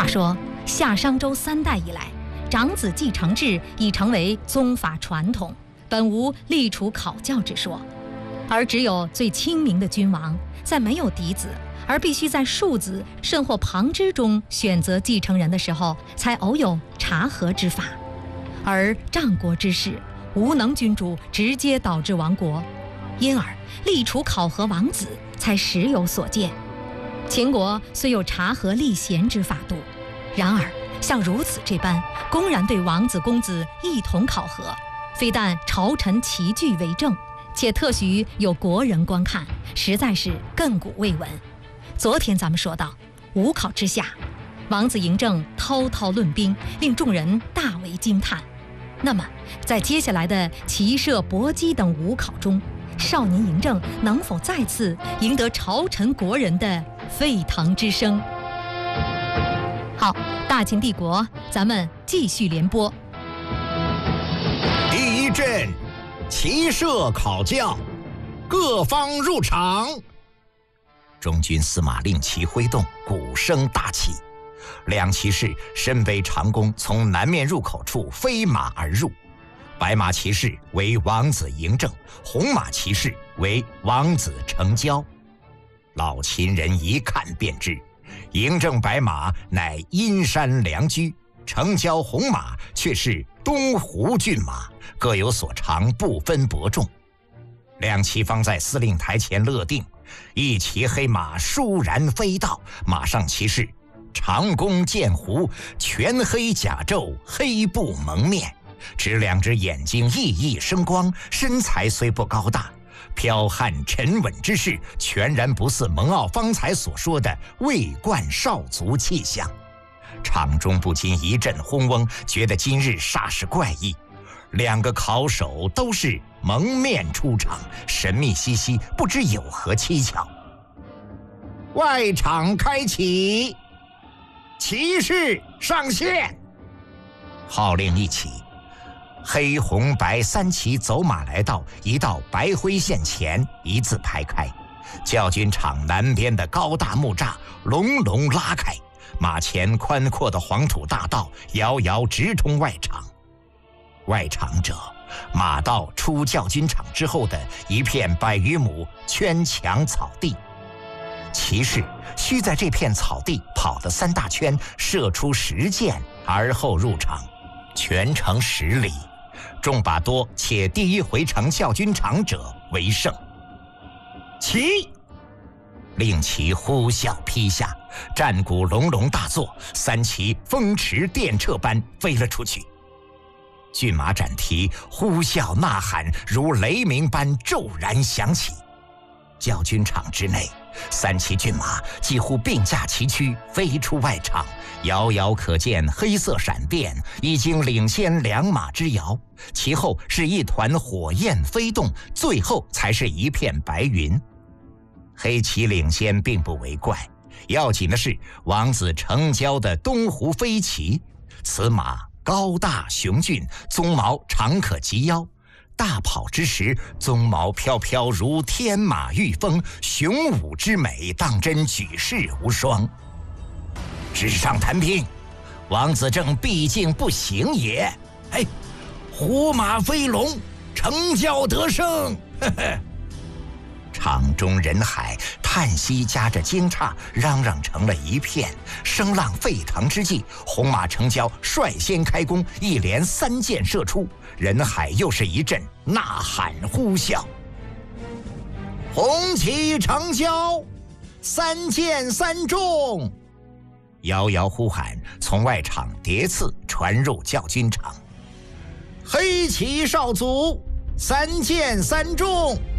话说，夏商周3代以来，长子继承制已成为宗法传统，本无立储考教之说，而只有最亲民的君王，在没有嫡子而必须在庶子甚或旁支中选择继承人的时候，才偶有查核之法。而战国之时，无能君主直接导致亡国，因而立储考核王子才时有所见。秦国虽有查核立贤之法度，然而像如此这般公然对王子公子一同考核，非但朝臣齐聚为证，且特许有国人观看，实在是亘古未闻。昨天咱们说到，五考之下，王子嬴政滔滔论兵，令众人大为惊叹。那么在接下来的骑射搏击等五考中，少年嬴政能否再次赢得朝臣国人的沸腾之声？好，大秦帝国，咱们继续连播。 第一阵，骑射考教，各方入场。中军司马令旗挥动，鼓声大起，两骑士身背长弓，从南面入口处飞马而入。白马骑士为王子嬴政，红马骑士为王子成交。老秦人一看便知，嬴政白马乃阴山良驹，成交红马却是东湖骏马，各有所长，不分伯仲。两骑方在司令台前勒定，一骑黑马倏然飞到，马上骑士长弓箭胡，全黑甲胄，黑布蒙面，只两只眼睛熠熠生光，身材虽不高大，剽悍沉稳之势，全然不似蒙骜方才所说的魏冠少族气象。场中不禁一阵轰嗡，觉得今日煞是怪异。两个考手都是蒙面出场，神秘兮兮，不知有何蹊跷。外场开启，骑士上线。号令一起，黑红白三骑走马来到一道白灰线前，一字排开。教军场南边的高大木栅隆隆拉开，马前宽阔的黄土大道遥遥直通外场。外场者，马道出教军场之后的一片100余亩圈墙草地。骑士需在这片草地跑得3大圈，射出10箭，而后入场，全程10里。众把多且第一回城教军场者为胜。骑！令旗呼啸劈下，战鼓隆隆大作，三骑风驰电掣般飞了出去。骏马展蹄，呼啸呐喊如雷鸣般骤然响起。教军场之内，三骑骏马几乎并驾齐驱飞出外场，遥遥可见黑色闪电已经领先2马之遥，其后是一团火焰飞动，最后才是一片白云。黑骑领先并不为怪，要紧的是王子成交的东湖飞骑，此马高大雄峻，鬃毛长可及腰，大跑之时，鬃毛飘飘如天马御风，雄武之美当真举世无双。纸上谈兵，王子正毕竟不行也。虎马飞龙，成交得胜。场中人海叹息夹着惊诧，嚷嚷成了一片。声浪沸腾之际，红马成交率先开弓，一连3箭射出，人海又是一阵呐喊呼啸。红旗成交，3箭3中。遥遥呼喊从外场叠次传入教军场。黑旗少卒，3箭3中。